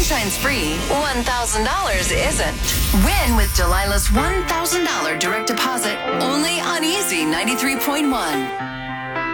Sunshine's free, $1,000 isn't. Win with Delilah's $1,000 direct deposit only on Easy 93.1.